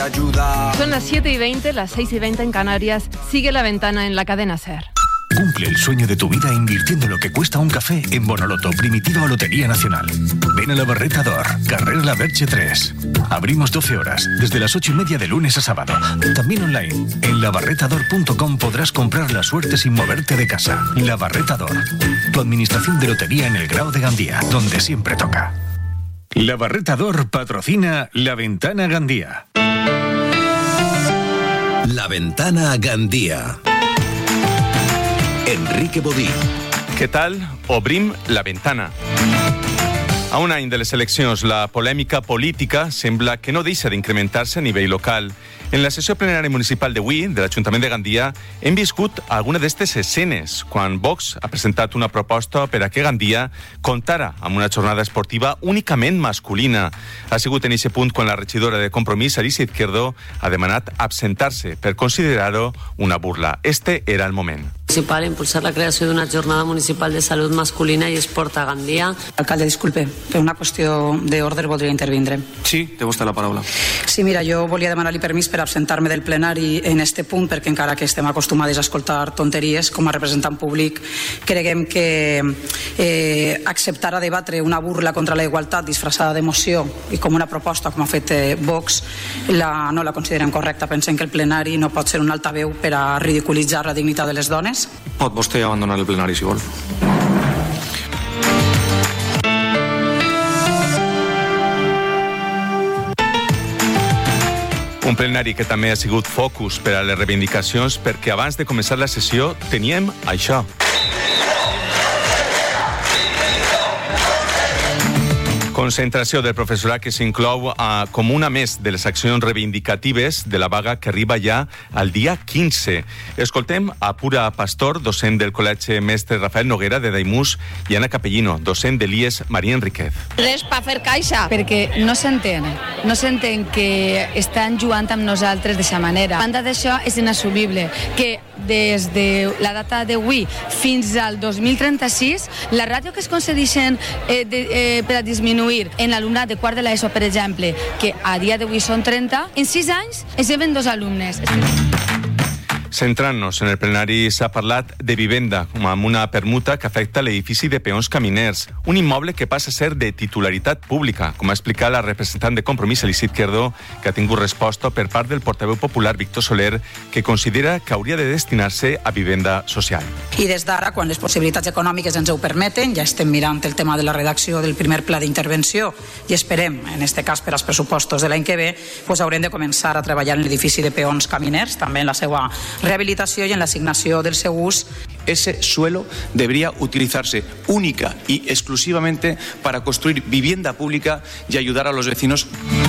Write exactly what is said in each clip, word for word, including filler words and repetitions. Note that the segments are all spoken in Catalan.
Son las siete y veinte, las seis y veinte en Canarias. Sigue La Ventana en la cadena SER. Cumple el sueño de tu vida invirtiendo lo que cuesta un café en Bonoloto, Primitiva o Lotería Nacional. Ven a la Barreta d'Or, Carrer La Verge tres. Abrimos doce horas, desde las ocho y media de lunes a sábado. También online. En la barreta dor punto com podrás comprar la suerte sin moverte de casa. La Barreta d'Or, tu administración de lotería en el Grao de Gandía, donde siempre toca. La Barreta d'Or patrocina La Ventana Gandía. La Ventana Gandía. Enrique Bodí. Què tal? Obrim la ventana. A un any de les eleccions, la polèmica política sembla que no deixa d'incrementar-se a nivell local. En la sessió plenària municipal d'avui de l'Ajuntament de Gandia hem viscut alguna d'aquestes escenes quan Vox ha presentat una proposta per a que Gandia comptara amb una jornada esportiva únicament masculina. Ha sigut en aquest punt quan la regidora de Compromís, Alicia Izquierdo, ha demanat absentar-se per considerar-ho una burla. Este era el moment. Municipal, impulsar la creació d'una jornada municipal de salut masculina i esport a Gandia. Alcalde, disculpe, per una qüestió d'ordre voldria intervindre. Sí, té vostè la paraula. Sí, mira, jo volia demanar-li permís per absentar-me del plenari en este punt, perquè encara que estem acostumades a escoltar tonteries, com a representant públic, creguem que eh, acceptar a debatre una burla contra la igualtat disfressada d'emoció i com una proposta, com ha fet eh, Vox, la, no la consideren correcta. Pensem que el plenari no pot ser un altaveu per a ridiculitzar la dignitat de les dones. Pot vostè abandonar el plenari, si vol. Un plenari que també ha sigut focus per a les reivindicacions perquè abans de començar la sessió teníem això. Concentració del professorat que s'inclou a, com una més de les accions reivindicatives de la vaga que arriba ja al dia quinze. Escoltem a Pura Pastor, docent del Col·legi Mestre Rafael Noguera de Daimús, i Anna Capellino, docent de l'I E S Maria Enriquez. Res per fer caixa. Perquè no s'entén, no s'entén que estan jugant amb nosaltres d'aquesta manera. A banda d'això, és inassumible que des de la data d'avui fins al dos mil trenta-sis, la ràtio que es concedeixen eh, de, eh, per a disminuir en l'alumnat de quart de l'ESO, per exemple, que a dia d'avui són trenta, en sis anys es lleven dos alumnes. Centrant-nos en el plenari, s'ha parlat de vivenda, com amb una permuta que afecta l'edifici de peons caminers, un immoble que passa a ser de titularitat pública, com ha explicat la representant de Compromís, Alicia Izquierdo, que ha tingut resposta per part del portaveu popular Víctor Soler, que considera que hauria de destinar-se a vivenda social. I des d'ara, quan les possibilitats econòmiques ens ho permeten, ja estem mirant el tema de la redacció del primer pla d'intervenció i esperem, en aquest cas per als pressupostos de l'any que ve, pues haurem de començar a treballar en l'edifici de peons caminers, també en la seva rehabilitació y en la asignación del seu ús. Ese suelo debería utilizarse única y exclusivamente para construir vivienda pública y ayudar a los vecinos.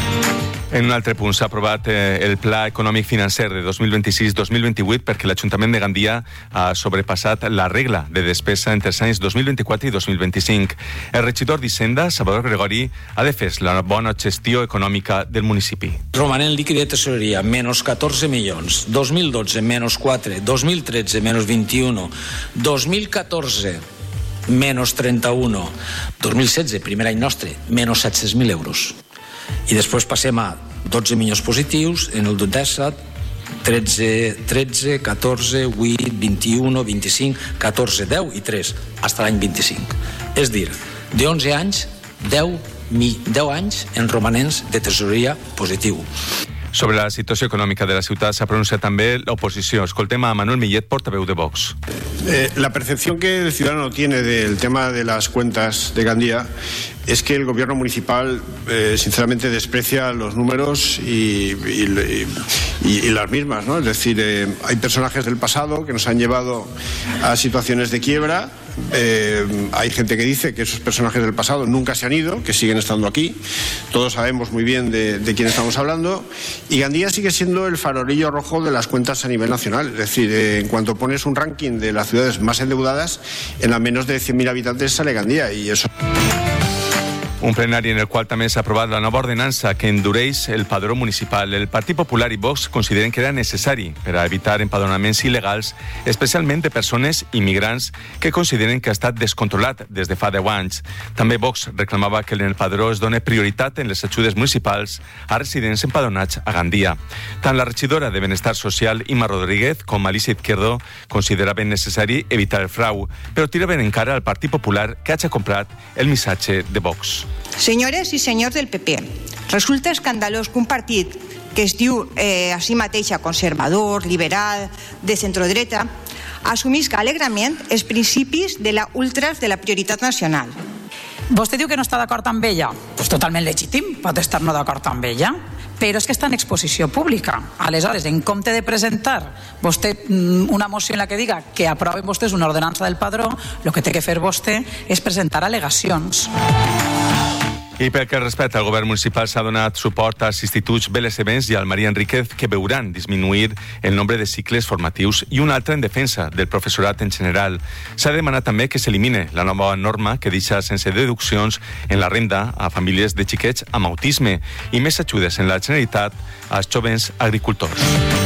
En un altre punt s'ha aprovat eh, el Pla Econòmic Financer de dos mil vint-i-sis dos mil vint-i-vuit perquè l'Ajuntament de Gandia ha sobrepassat la regla de despesa entre els anys dos mil vint-i-quatre i dos mil vint-i-cinc. El regidor d'Hisenda, Salvador Gregori, ha defès la bona gestió econòmica del municipi. Romanent líquid de tesoreria, menys catorze milions, dos mil dotze, menys quatre, dos mil tretze, menys vint-i-un, dos mil catorze, menys trenta-un, dos mil setze, primer any nostre, menys set-cents mil euros. I després passem a dotze milions positius en el disset, tretze, tretze, catorze, vuit, vint-i-un, vint-i-cinc, catorze, deu i tres, fins l'any vint-i-cinc. És dir, d'onze anys, deu, deu anys en romanents de tesoreria positiu. Sobre la situació econòmica de la ciutat s'ha pronunciat també l'oposició. Escoltem a Manuel Millet, portaveu de Vox. Eh, la percepción que el ciudadano tiene del tema de las cuentas de Gandía es que el gobierno municipal eh, sinceramente desprecia los números y, y, y, y las mismas, ¿no? Es decir, eh, hay personajes del pasado que nos han llevado a situaciones de quiebra. Eh, hay gente que dice que esos personajes del pasado nunca se han ido, que siguen estando aquí. Todos sabemos muy bien de, de quién estamos hablando. Y Gandía sigue siendo el farolillo rojo de las cuentas a nivel nacional. Es decir, eh, en cuanto pones un ranking de las ciudades más endeudadas, en las menos de cien mil habitantes sale Gandía, y eso... Un plenari en el qual també s'ha aprovat la nova ordenança que endureix el padró municipal. El Partit Popular i Vox consideren que era necessari per a evitar empadronaments il·legals, especialment de persones immigrants que consideren que ha estat descontrolat des de fa deu anys. També Vox reclamava que en el padró es doni prioritat en les ajudes municipals a residents empadronats a Gandia. Tant la regidora de Benestar Social, Imma Rodríguez, com Alicia Izquierdo consideraven necessari evitar el frau, però tiraven encara al Partit Popular que hagi comprat el missatge de Vox. Senyores i senyors del P P, resulta escandalós que un partit que es diu eh, a si mateixa conservador, liberal, de centrodreta, assumisca alegrament els principis de la ultras de la prioritat nacional. Vostè diu que no està d'acord amb ella? Pues totalment legítim, pot estar no d'acord amb ella, però és que està en exposició pública. Aleshores, en compte de presentar vostè una moció en la que diga que aproven vostès una ordenança del padró, el que té que fer vostè és presentar al·legacions. I pel que respecta al govern municipal s'ha donat suport als instituts Vélez Events i al Maria Enríquez que veuran disminuir el nombre de cicles formatius i un altre en defensa del professorat en general. S'ha demanat també que s'elimine la nova norma que deixa sense deduccions en la renda a famílies de xiquets amb autisme i més ajudes en la Generalitat als jovens agricultors.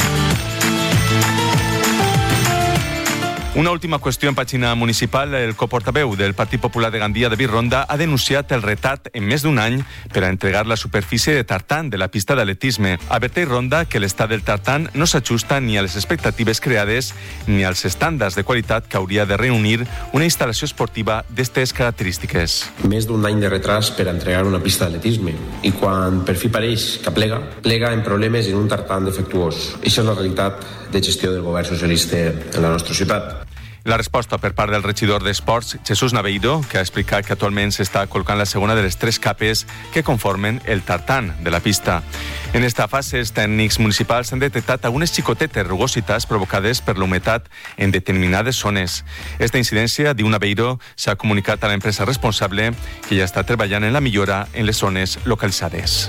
Una última qüestió en pàgina municipal. El coportaveu del Partit Popular de Gandia, David Ronda, ha denunciat el retard en més d'un any per a entregar la superfície de tartan de la pista d'atletisme. Adverteix Ronda que l'estat del tartan no s'ajusta ni a les expectatives creades ni als estàndards de qualitat que hauria de reunir una instal·lació esportiva d'estes característiques. Més d'un any de retras per a entregar una pista d'atletisme i quan per fi pareix que plega, plega en problemes i en un tartan defectuós. Això és la realitat de gestió del govern socialista en la nostra ciutat. La resposta per part del regidor d'Esports, Jesús Naveiro, que ha explicat que actualment s'està col·locant la segona de les tres capes que conformen el tartan de la pista. En esta fase, els tècnics municipals han detectat algunes xicotetes rugositats provocades per la humitat en determinades zones. Esta incidència, diu Naveiro, s'ha comunicat a l'empresa responsable que ja està treballant en la millora en les zones localitzades.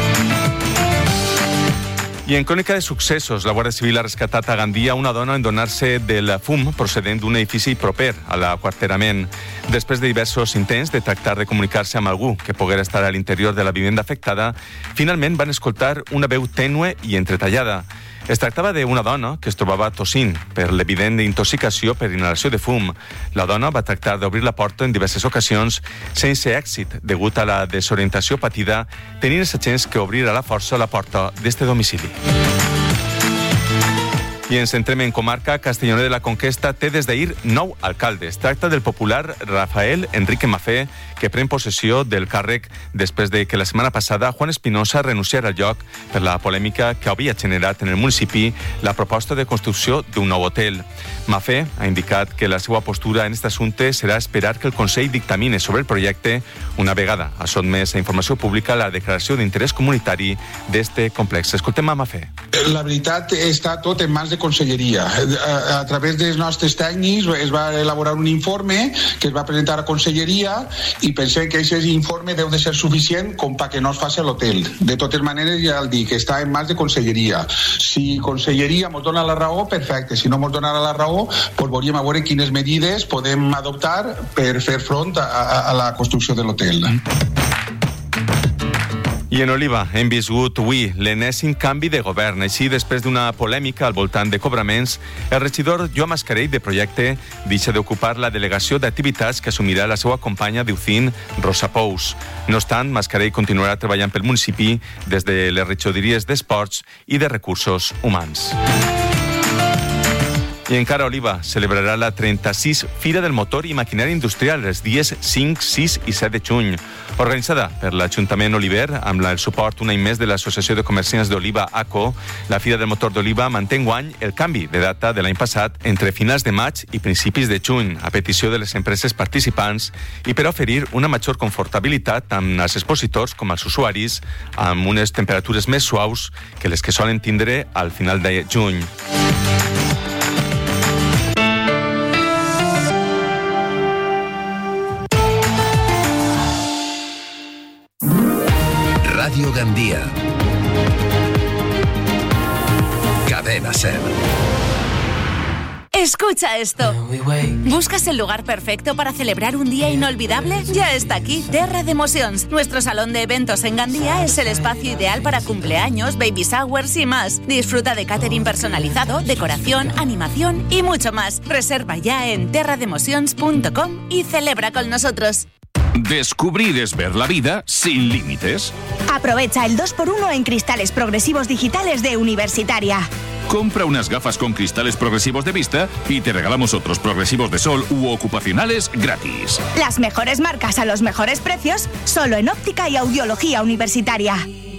I en crònica de successos, la Guàrdia Civil ha rescatat a Gandia una dona en donar-se del fum procedent d'un edifici proper a l'aquarterament. Després de diversos intents de tractar de comunicar-se amb algú que poguera estar a l'interior de la vivenda afectada, finalment van escoltar una veu tènue i entretallada. Es tractava d'una dona que es trobava tossint per l'evident intoxicació per inhalació de fum. La dona va tractar d'obrir la porta en diverses ocasions sense èxit degut a la desorientació patida, tenint els agents que obrir a la força la porta d'este domicili. I ens centrem en comarca. Castellonet de la Conquesta té des d'ahir nou alcaldes. Tracta del popular Rafael Enrique Mafé, que pren possessió del càrrec després de que la setmana passada Juan Espinosa renunciara al lloc per la polèmica que havia generat en el municipi la proposta de construcció d'un nou hotel. Mafé ha indicat que la seva postura en aquest assumpte serà esperar que el Consell dictamine sobre el projecte una vegada ha sotmès a informació pública la declaració d'interès comunitari d'este complex. Escoltem a Mafé. La veritat està tot en mans de Conselleria. A, a través dels nostres tècnics es va elaborar un informe que es va presentar a Conselleria i pensem que aquest informe deu de ser suficient com perquè no es faci l'hotel. De totes maneres, ja el dic, està en mans de Conselleria. Si Conselleria ens dona la raó, perfecte. Si no ens donarà la raó, doncs veuríem a veure quines medides podem adoptar per fer front a, a, a la construcció de l'hotel. I en Oliva hem viscut avui l'enèsim canvi de govern. Així, després d'una polèmica al voltant de cobraments, el regidor Joan Mascarell de Projecte deixa d'ocupar la delegació d'activitats que assumirà la seva companya d'U C I N, Rosa Pous. No obstant, Mascarell continuarà treballant pel municipi des de les regidories d'Esports i de Recursos Humans. I encara Oliva celebrarà la trenta-sis Fira del Motor i Maquinària Industrial els dies cinc, sis i set de juny. Organitzada per l'Ajuntament Oliver, amb el suport un any més de l'Associació de Comerciants d'Oliva, A C O, la Fira del Motor d'Oliva manté enguany el canvi de data de l'any passat entre finals de maig i principis de juny, a petició de les empreses participants i per oferir una major confortabilitat tant als expositors com als usuaris, amb unes temperatures més suaus que les que solen tindre al final de juny. Radio Gandia. Cadena Ser. Escucha esto. ¿Buscas el lugar perfecto para celebrar un día inolvidable? Ya está aquí, Terra de Emocions. Nuestro salón de eventos en Gandía es el espacio ideal para cumpleaños, baby showers y más. Disfruta de catering personalizado, decoración, animación y mucho más. Reserva ya en terra de emocions punto com y celebra con nosotros. Descubrir es ver la vida sin límites. Aprovecha el dos por uno en cristales progresivos digitales de Universitaria. Compra unas gafas con cristales progresivos de vista y te regalamos otros progresivos de sol u ocupacionales gratis. Las mejores marcas a los mejores precios, solo en Óptica y Audiología Universitaria.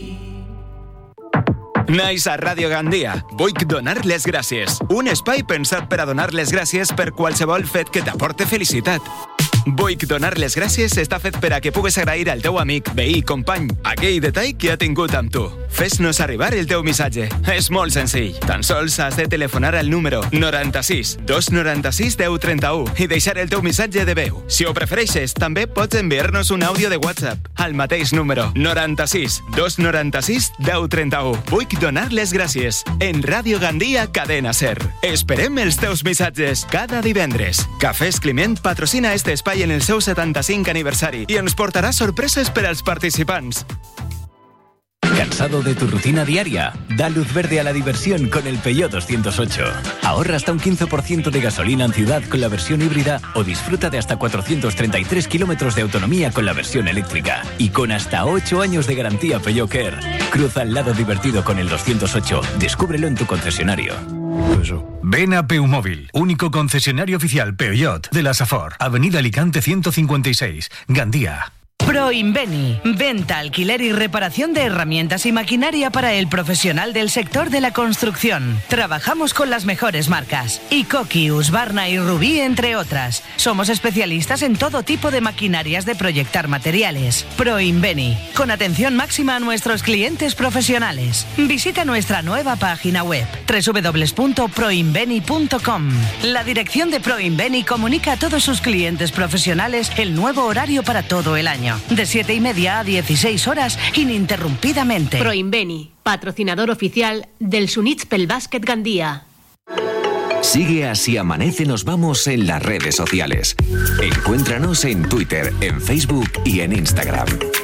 Nice a Ràdio Gandia. Vull donar les gràcies. Un espai pensat per a donar les gràcies per qualsevol fet que t'aporte felicitat. Vull donar les gràcies està fet per a que pugues agrair al teu amic, veí, company, aquell detall que ha tingut amb tu. Fes-nos arribar el teu missatge. És molt senzill. Tan sols has de telefonar al número noranta-sis dos noranta-sis deu trenta-u i deixar el teu missatge de veu. Si ho prefereixes, també pots enviar-nos un àudio de WhatsApp al mateix número noranta-sis dos noranta-sis deu trenta-u. Vull donar les gràcies. En Ràdio Gandia, Cadena Ser. Esperem els teus missatges cada divendres. Cafès Climent patrocina este espai en el seu setanta-cinc aniversari i ens portarà sorpreses per als participants. ¿Cansado de tu rutina diaria? Da luz verde a la diversión con el Peugeot doscientos ocho. Ahorra hasta un quince por ciento de gasolina en ciudad con la versión híbrida o disfruta de hasta cuatrocientos treinta y tres kilómetros de autonomía con la versión eléctrica. Y con hasta ocho años de garantía Peugeot Care. Cruza al lado divertido con el doscientos ocho. Descúbrelo en tu concesionario. Ven a Peumóvil, único concesionario oficial Peugeot de la Safor, Avenida Alicante ciento cincuenta y seis, Gandía. Proinveni, venta, alquiler y reparación de herramientas y maquinaria para el profesional del sector de la construcción. Trabajamos con las mejores marcas, Ikoki, Husqvarna y Rubí, entre otras. Somos especialistas en todo tipo de maquinarias de proyectar materiales. Proinveni, con atención máxima a nuestros clientes profesionales. Visita nuestra nueva página web, doble u doble u doble u punto proinveni punto com. La dirección de Proinveni comunica a todos sus clientes profesionales el nuevo horario para todo el año. De siete y media a dieciséis horas, ininterrumpidamente. Proinveni, patrocinador oficial del Sunits pel Básquet Gandía. Sigue a Si Amanece Nos Vamos en las redes sociales. Encuéntranos en Twitter, en Facebook y en Instagram.